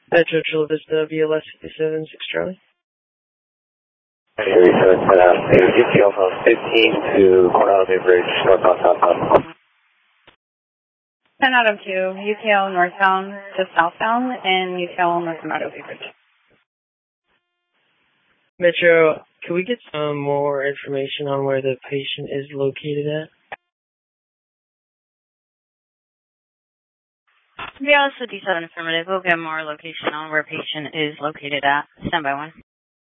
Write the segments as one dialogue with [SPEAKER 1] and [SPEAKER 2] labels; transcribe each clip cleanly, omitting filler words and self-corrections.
[SPEAKER 1] Metro Chula Vista, VLS 57, 6 Charlie.
[SPEAKER 2] UTL from 15 to Coronado Bay Bridge, northbound, southbound.
[SPEAKER 3] 10 out of 2, UTL northbound to southbound, and UTL North Coronado Bay Bridge.
[SPEAKER 1] Metro, can we get some more information on where the patient is located at?
[SPEAKER 4] VLS 57 affirmative. We'll get more location on where patient is located at. Stand by 1.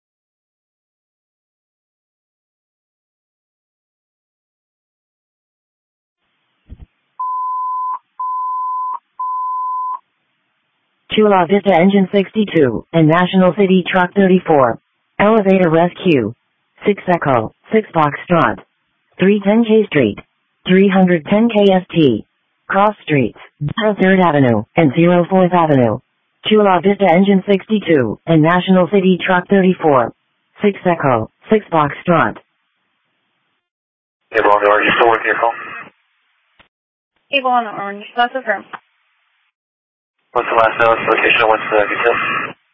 [SPEAKER 5] Chula Vista Engine 62 and National City Truck 34. Elevator Rescue. 6 Echo, 6 Foxtrot. 310 K Street. 310 KST. Cross Streets, 03rd Avenue and 04th Avenue. Chula Vista Engine 62 and National City Truck 34. 6 Echo, 6 Foxtrot.
[SPEAKER 2] Able on the orange, you still working your phone?
[SPEAKER 3] Able on the orange, that's affirmed.
[SPEAKER 2] What's the last notice, location, what's the details?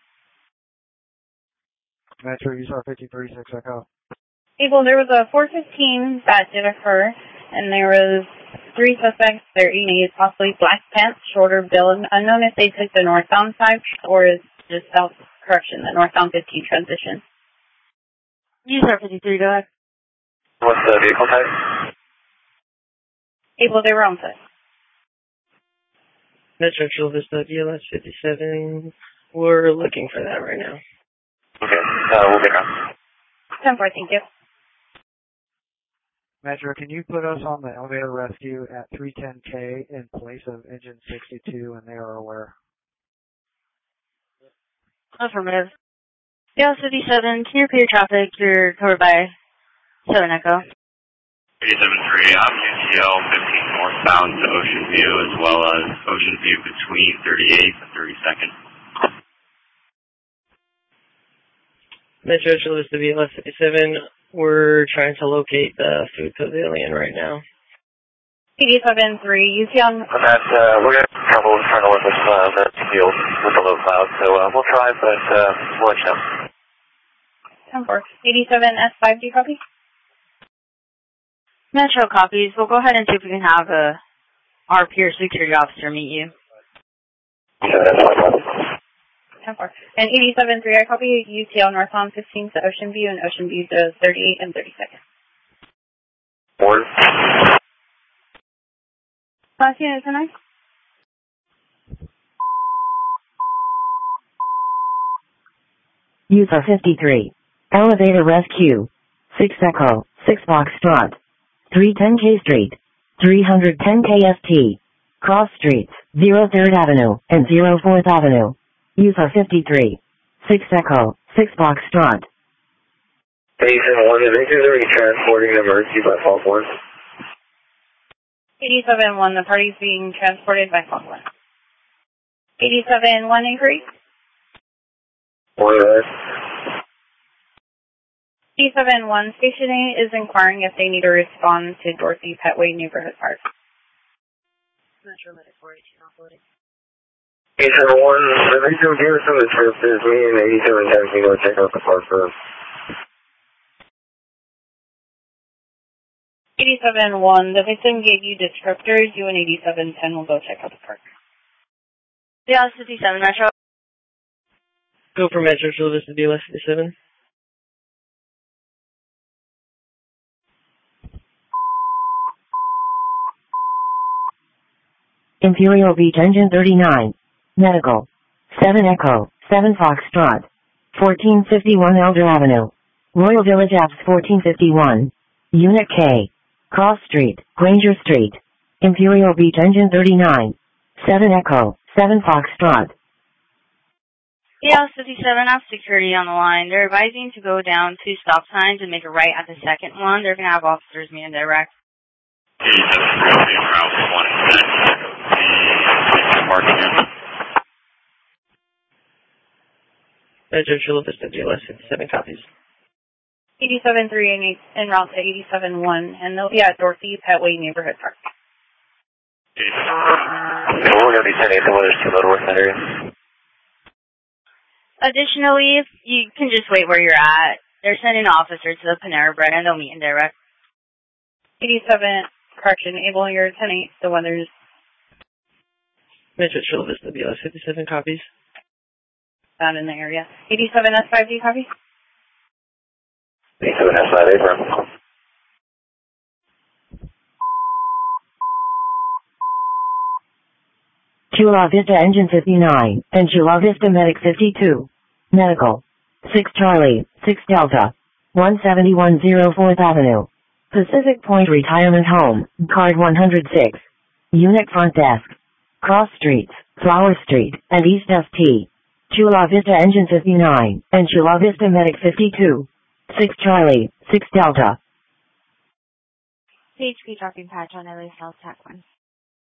[SPEAKER 6] Metro, USAR 53, 6 Echo.
[SPEAKER 3] Able, there was a 415 that did occur, and there was 3 suspects. They're eating possibly black pants, shorter build. Unknown if they took the northbound side or is just the northbound 15 transition.
[SPEAKER 4] USAR 53, go ahead.
[SPEAKER 2] What's the vehicle type?
[SPEAKER 3] Able, they were on site.
[SPEAKER 1] Metro Chula Vista, VLS 57. We're looking for that right now.
[SPEAKER 2] Okay, we'll get on.
[SPEAKER 3] 10-4, thank you.
[SPEAKER 6] Metro, can you put us on the elevator rescue at 310K in place of engine 62 and they are aware?
[SPEAKER 4] Affirmative. VLS 57, can you repeat your traffic? You're covered by 7 Echo.
[SPEAKER 7] 87-3, I'm UTL 15 northbound to Ocean View as well as Ocean View between 38th and 32nd.
[SPEAKER 1] Metro Chula Vista, VLS 57. We're trying to locate the food pavilion right now.
[SPEAKER 3] 87-3, UTL.
[SPEAKER 2] On that, we're going to have trouble trying to work with the field with the low cloud, so we'll try, but we'll let you know.
[SPEAKER 3] 10-4. 87S5, do you copy?
[SPEAKER 4] Metro copies. We'll go ahead and see if we can have our peer security officer meet you.
[SPEAKER 2] Yeah, that's fine.
[SPEAKER 3] 10-4. And 87-3, I copy UTL northbound 15 to Ocean View and Ocean View to 38 and 32nd.
[SPEAKER 2] Word.
[SPEAKER 3] Last unit tonight?
[SPEAKER 5] USAR 53. Elevator Rescue. 6 Echo, 6 Foxtrot. 310 K Street. 310 KST. Cross Streets, 03rd Avenue and 04th Avenue. USAR 53. 6 Echo, 6 Foxtrot.
[SPEAKER 2] 87-1, is anything that we're transporting an emergency by Falk 1?
[SPEAKER 3] 87-1, the party's being transported by Falk 1. 87-1 inquiry?
[SPEAKER 2] Order.
[SPEAKER 3] 87-1, Station A is inquiring if they need to respond to Dorothy Petway Neighborhood Park.
[SPEAKER 4] Metro Medic 418 offloading.
[SPEAKER 2] 87-1, the reason we're doing some of the trips is me and 87-10 can go check out the park for us.
[SPEAKER 3] 87-1, the victim gave you descriptors. You and 87-10 will go check out the park.
[SPEAKER 4] VLS 57, Metro.
[SPEAKER 1] Go for Metro Chula Vista, VLS 57.
[SPEAKER 5] Imperial Beach Engine 39. Medical. 7 Echo, 7 Foxtrot. 1451 Elder Avenue. Royal Village Apps 1451. Unit K. Cross Street, Granger Street. Imperial Beach Engine 39. 7 Echo, 7 Foxtrot.
[SPEAKER 4] VLS 57, have security on the line. They're advising to go down 2 stop signs and make a right at the second one. They're going to have officers meet in direct.
[SPEAKER 7] 87-3, route 1 and 10. Parking here.
[SPEAKER 1] Metro Chula Vista, VLS 57 copies.
[SPEAKER 3] 87-3 en route to 87-1, and they'll be at Dorothy Petway Neighborhood Park.
[SPEAKER 2] We're going to be sending some others to Little Worth that area.
[SPEAKER 4] Additionally, you can just wait where you're at. They're sending officers to the Panera Bread and they'll meet in direct.
[SPEAKER 3] 87, correction, able your 10-8, the weather's...
[SPEAKER 1] Metro Chula Vista BLS 57 copies.
[SPEAKER 3] Found in the area. 87 S5D, copy?
[SPEAKER 2] 87 S5, April.
[SPEAKER 5] Chula Vista Engine 59, and Chula Vista Medic 52. Medical. 6 Charlie, 6 Delta. 171 4th Avenue. Pacific Point Retirement Home, card 106. Unit front desk. Cross Streets, Flower Street, and East ST. Chula Vista Engine 59, and Chula Vista Medic 52. 6 Charlie, 6 Delta.
[SPEAKER 4] CHP dropping patch on LA South TAC 1.